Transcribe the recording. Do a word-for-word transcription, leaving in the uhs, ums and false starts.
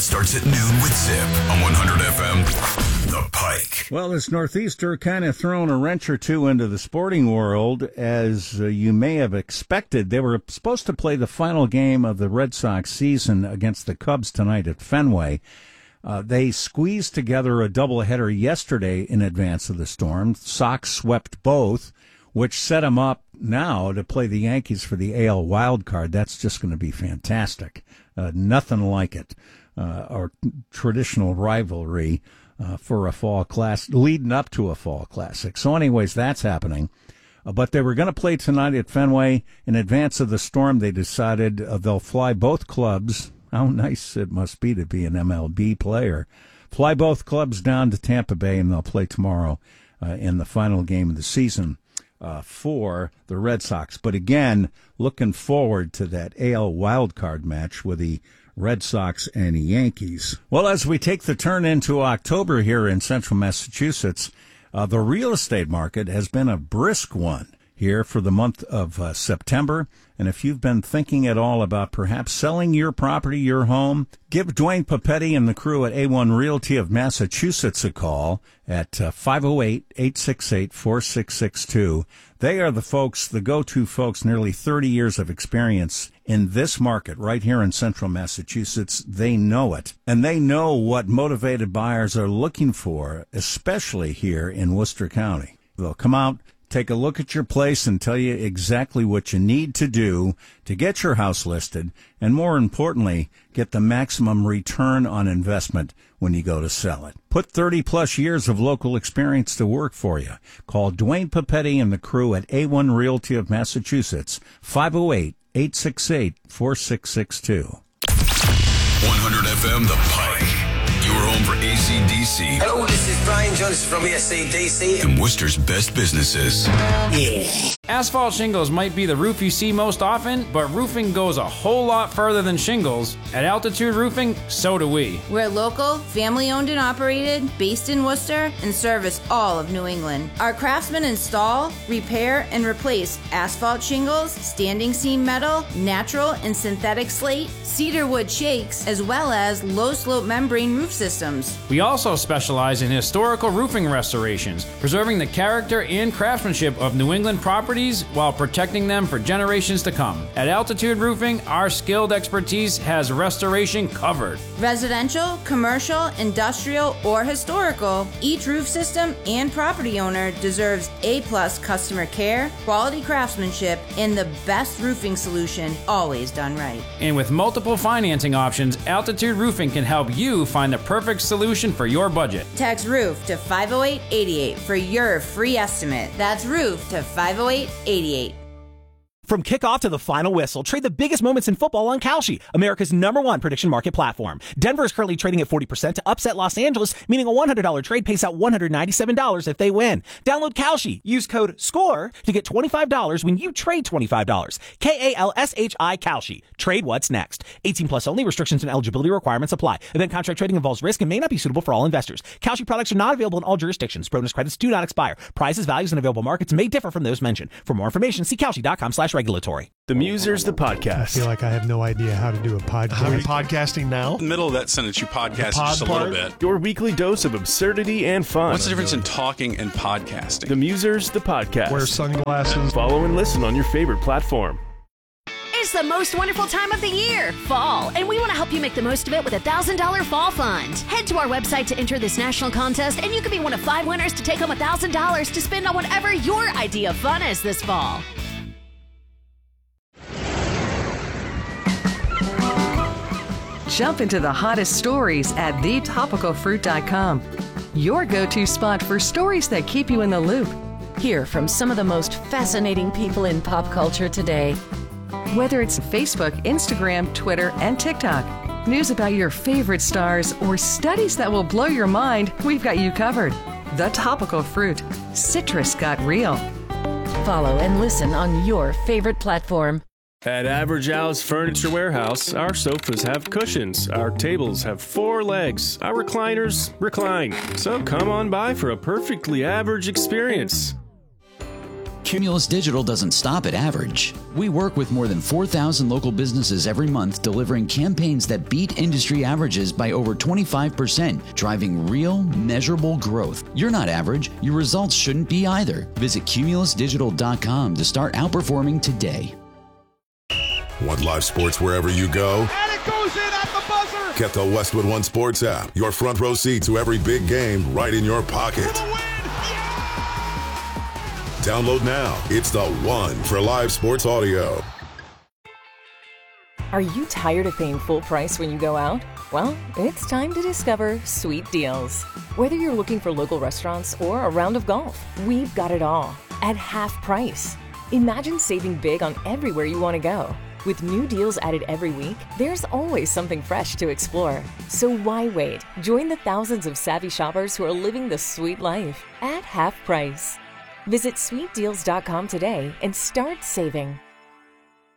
starts at noon with Zip on one hundred F M, The Pike. Well, this Northeaster kind of thrown a wrench or two into the sporting world, as uh, you may have expected. They were supposed to play the final game of the Red Sox season against the Cubs tonight at Fenway. Uh, they squeezed together a doubleheader yesterday in advance of the storm. Sox swept both, which set them up now to play the Yankees for the A L wild card. That's just going to be fantastic. Uh, nothing like it. Uh, our traditional rivalry uh, for a fall class, leading up to a fall classic. So anyways, that's happening. Uh, but they were going to play tonight at Fenway. In advance of the storm, they decided uh, they'll fly both clubs. How nice it must be to be an M L B player. Fly both clubs down to Tampa Bay, and they'll play tomorrow uh, in the final game of the season uh, for the Red Sox. But again, looking forward to that A L wildcard match with the Red Sox and the Yankees. Well, as we take the turn into October here in central Massachusetts, uh, the real estate market has been a brisk one here for the month of uh, September. And if you've been thinking at all about perhaps selling your property, your home, give Dwayne Papetti and the crew at A one Realty of Massachusetts a call at uh, five oh eight, eight six eight, four six six two. They are the folks, the go-to folks, nearly thirty years of experience in this market right here in central Massachusetts. They know it, and they know what motivated buyers are looking for, especially here in Worcester County. They'll come out, take a look at your place, and tell you exactly what you need to do to get your house listed, and more importantly, get the maximum return on investment when you go to sell it. Put thirty plus years of local experience to work for you. Call Dwayne Papetti and the crew at A one Realty of Massachusetts, five oh eight, eight six eight, four six six two. one hundred F M, The Pike. Your home for A C D C. Hello, this is Brian Jones from A C D C. And Worcester's best businesses. Yeah. Asphalt shingles might be the roof you see most often, but roofing goes a whole lot further than shingles. At Altitude Roofing, so do we. We're local, family-owned and operated, based in Worcester, and service all of New England. Our craftsmen install, repair, and replace asphalt shingles, standing seam metal, natural and synthetic slate, cedar wood shakes, as well as low-slope membrane roof systems. We also specialize in historical roofing restorations, preserving the character and craftsmanship of New England properties while protecting them for generations to come. At Altitude Roofing, our skilled expertise has restoration covered. Residential, commercial, industrial, or historical, each roof system and property owner deserves A-plus customer care, quality craftsmanship, and the best roofing solution, always done right. And with multiple financing options, Altitude Roofing can help you find the perfect solution for your budget. Text ROOF to five oh eight, eight eight for your free estimate. That's ROOF to five oh eight, eight eight. From kickoff to the final whistle, trade the biggest moments in football on Kalshi, America's number one prediction market platform. Denver is currently trading at forty percent to upset Los Angeles, meaning a one hundred dollars trade pays out one hundred ninety-seven dollars if they win. Download Kalshi. Use code SCORE to get twenty-five dollars when you trade twenty-five dollars. K A L S H I Kalshi. Trade what's next. eighteen plus only. Restrictions and eligibility requirements apply. Event contract trading involves risk and may not be suitable for all investors. Kalshi products are not available in all jurisdictions. Bonus credits do not expire. Prices, values, and available markets may differ from those mentioned. For more information, see Kalshi.com slash regulatory. The Musers, the podcast. I feel like I have no idea how to do a podcast. Are you podcasting now? In the middle of that sentence, you podcast just a little bit. Your weekly dose of absurdity and fun. What's the difference in talking and podcasting? The Musers, the podcast. Wear sunglasses. Follow and listen on your favorite platform. It's the most wonderful time of the year, fall, and we want to help you make the most of it with a one thousand dollars Fall Fund. Head to our website to enter this national contest, and you could be one of five winners to take home one thousand dollars to spend on whatever your idea of fun is this fall. Jump into the hottest stories at the topical fruit dot com. Your go-to spot for stories that keep you in the loop. Hear from some of the most fascinating people in pop culture today. Whether it's Facebook, Instagram, Twitter, and TikTok, news about your favorite stars, or studies that will blow your mind, we've got you covered. The Topical Fruit. Citrus got real. Follow and listen on your favorite platform. At Average Al's Furniture Warehouse, our sofas have cushions, our tables have four legs, our recliners recline. So come on by for a perfectly average experience. Cumulus Digital doesn't stop at average. We work with more than four thousand local businesses every month, delivering campaigns that beat industry averages by over twenty-five percent, driving real, measurable growth. You're not average. Your results shouldn't be either. Visit cumulus digital dot com to start outperforming today. Want live sports wherever you go? And it goes in at the buzzer! Get the Westwood One Sports app. Your front row seat to every big game right in your pocket. Download now. It's the one for live sports audio. Are you tired of paying full price when you go out? Well, it's time to discover Sweet Deals. Whether you're looking for local restaurants or a round of golf, we've got it all at half price. Imagine saving big on everywhere you want to go. With new deals added every week, there's always something fresh to explore. So why wait? Join the thousands of savvy shoppers who are living the sweet life at half price. Visit sweet deals dot com today and start saving.